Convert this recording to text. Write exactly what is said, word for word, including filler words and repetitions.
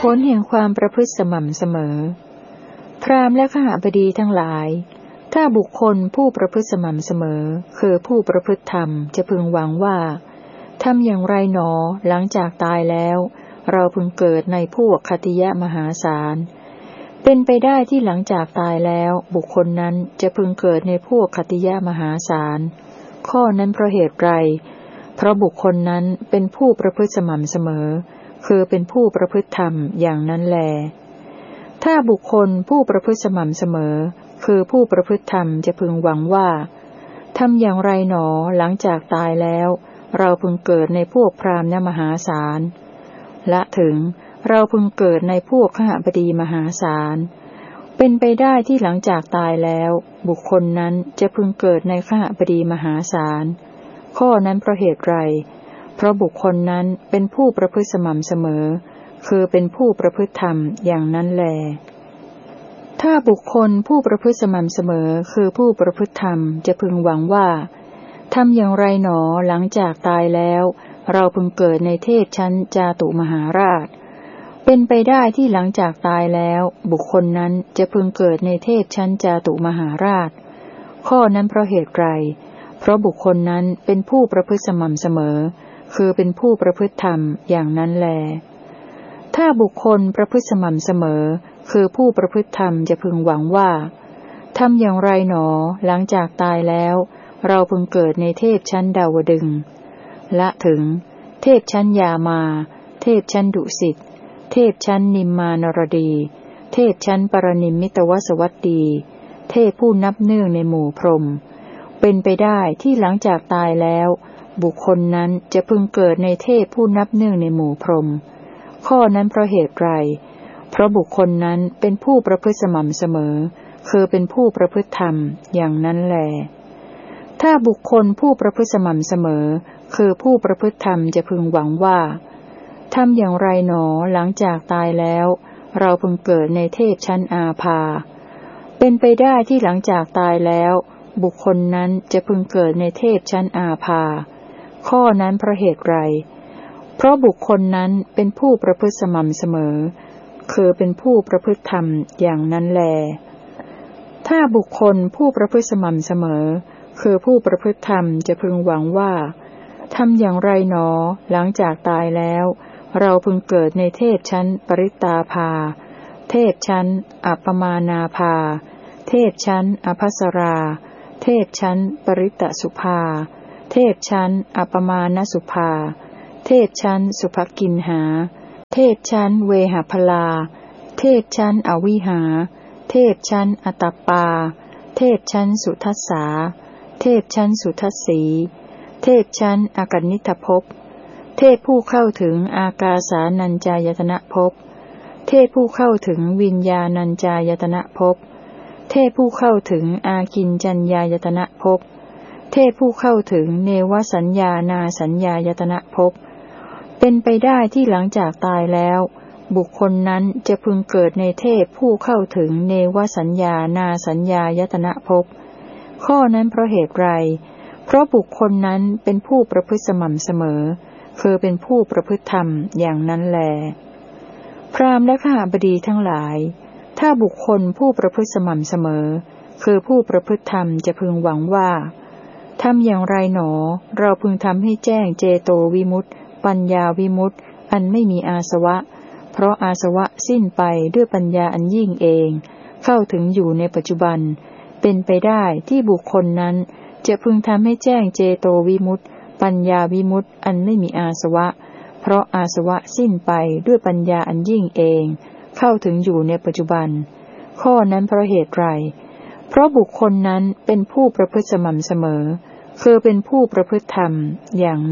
ผลแห่งความประพฤติสม่ำเสมอพราหมณ์และขหบดีทั้งหลายถ้าบุคคลผู้ประพฤติสม่ำเสมอคือผู้ประพฤติธรรมจะพึงหวังว่าทำอย่างไรหนอหลังจากตายแล้วเราพึงเกิดในพวกคติยะมหาศาลเป็นไปได้ที่หลังจากตายแล้วบุคคลนั้นจะพึงเกิดในพวกคติยะมหาศาลข้อนั้นเพราะเหตุไรเพราะบุคคลนั้นเป็นผู้ประพฤติสม่ำเสมอคือเป็นผู้ประพฤติธรรมอย่างนั้นแลถ้าบุคคลผู้ประพฤติสม่ำเสมอคือผู้ประพฤติธรรมจะพึงหวังว่าทำอย่างไรหนอหลังจากตายแล้วเราพึงเกิดในพวกพราหมณ์มหาศาลละถึงเราพึงเกิดในพวกขหบดีมหาศาลเป็นไปได้ที่หลังจากตายแล้วบุคคลนั้นจะพึงเกิดในขหบดีมหาศาลข้อนั้นเพราะเหตุไรเพราะบุคคลนั้นเป็นผู้ประพฤติสม่ำเสมอคือเป็นผู้ประพฤติธรรมอย่างนั้นแลถ้าบุคคลผู้ประพฤติสม่ำเสมอคือผู้ประพฤติธรรมจะพึงหวังว่าทำอย่างไรหนอหลังจากตายแล้วเราพึงเกิดในเทพชั้นจาตุมหาราชเป็นไปได้ที่หลังจากตายแล้วบุคคลนั้นจะพึงเกิดในเทพชั้นจาตุมหาราชข้อนั้นเพราะเหตุไรเพราะบุคคลนั้นเป็นผู้ประพฤติสม่ำเสมอคือเป็นผู้ประพฤติธรรมอย่างนั้นแลถ้าบุคคลประพฤติสม่ำเสมอคือผู้ประพฤติธรรมจะพึงหวังว่าทำอย่างไรหนอหลังจากตายแล้วเราพึงเกิดในเทพชั้นดาวดึงส์ละถึงเทพชั้นยามาเทพชั้นดุสิตเทพชั้นนิมมานรดีเทพชั้นปรนิมมิตวสวัตดีเทพผู้นับเนื่องในหมู่พรหมเป็นไปได้ที่หลังจากตายแล้วบุคคลนั้นจะพึงเกิดในเทพผู้นับเนื่องในหมู่พรหมข้อนั้นเพราะเหตุไรเพราะบุคคลนั้นเป็นผู้ประพฤติสม่ำเสมอคือเป็นผู้ประพฤติธรรมอย่างนั้นแลถ้าบุคคลผู้ประพฤติสม่ำเสมอคือผู้ประพฤติธรรมจะพึงหวังว่าทำอย่างไรหนอหลังจากตายแล้วเราพึงเกิดในเทพชั้นอาภาเป็นไปได้ที่หลังจากตายแล้วบุคคลนั้นจะพึงเกิดในเทพชั้นอาภาข้อนั้นเพราะเหตุไรเพราะบุคคลนั้นเป็นผู้ประพฤติสม่ำเสมอคือเป็นผู้ประพฤติธรรมอย่างนั้นแลถ้าบุคคลผู้ประพฤติสม่ำเสมอคือผู้ประพฤติธรรมจะพึงหวังว่าทำอย่างไรหนอหลังจากตายแล้วเราพึงเกิดในเทพชั้นปริตาภาเทพชั้นอัปปมานาภาเทพชั้นอภัสราเทพชั้นปริตสุภาเทพชั้นอัปปมานสุภาเทพชั้นสุภกินหาเทพชั้นเวหพลาเทพชั้นอวิหาเทพชั้นอตัปปาเทพชั้นสุทัสสาเทพชั้นสุทัสสีเทพชั้นอากนิทภพเทพผู้เข้าถึงอากาสานัญจายตนะภพเทพผู้เข้าถึงวิญญาณัญจายตนะภพเทพผู้เข้าถึงอากิญจัญญายตนะภพเทพผู้เข้าถึงเนวสัญญานาสัญญายตนะภพเป็นไปได้ที่หลังจากตายแล้วบุคคลนั้นจะพึงเกิดในเทพผู้เข้าถึงเนวสัญญานาสัญญายตนะภพข้อนั้นเพราะเหตุไรเพราะบุคคลนั้นเป็นผู้ประพฤติสม่ำเสมอคือเป็นผู้ประพฤติธรรมอย่างนั้นแลพราหมณ์และขหบดีทั้งหลายถ้าบุคคลผู้ประพฤติสม่ำเสมอคือผู้ประพฤติธรรมจะพึงหวังว่าทำอย่างไรหนอเราพึงทำให้แจ้งเจโตวิมุตติปัญญาวิมุตติอันไม่มีอาสวะเพราะอาสวะสิ้นไปด้วยปัญญาอันยิ่งเองเข้าถึงอยู่ในปัจจุบันเป็นไปได้ที่บุคคลนั้นจะพึงทำให้แจ้งเจโตวิมุตติปัญญาวิมุตติอันไม่มีอาสวะเพราะอาสวะสิ้นไปด้วยปัญญาอันยิ่งเองเข้าถึงอยู่ในปัจจุบันข้อนั้นเพราะเหตุไรเพราะบุคคลนั้นเป็นผู้ประพฤติสม่ำเสมอคือเป็นผู้ประพฤติธรรมอย่าง